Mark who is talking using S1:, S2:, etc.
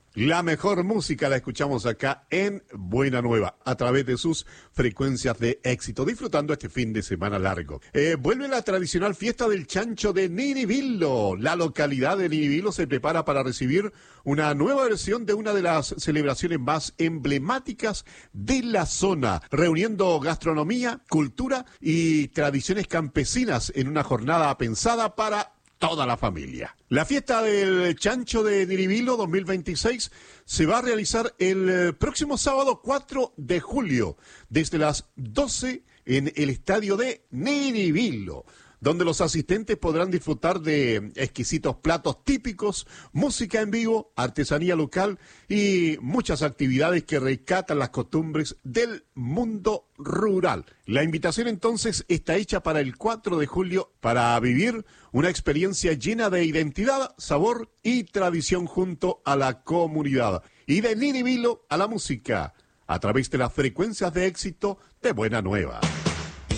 S1: La mejor música la escuchamos acá en Buena Nueva, a través de sus frecuencias de éxito, disfrutando este fin de semana largo. Vuelve la tradicional fiesta del chancho de Niribilo. La localidad de Niribilo se prepara para recibir una nueva versión de una de las celebraciones más emblemáticas de la zona, reuniendo gastronomía, cultura y tradiciones campesinas en una jornada pensada para toda la familia. La fiesta del Chancho de Niribilo 2026 se va a realizar el próximo sábado 4 de julio, desde las 12 en el estadio de Niribilo, donde los asistentes podrán disfrutar de exquisitos platos típicos, música en vivo, artesanía local y muchas actividades que rescatan las costumbres del mundo rural. La invitación entonces está hecha para el 4 de julio para vivir una experiencia llena de identidad, sabor y tradición junto a la comunidad. Y de Niribilo a la música, a través de las frecuencias de éxito de Buena Nueva.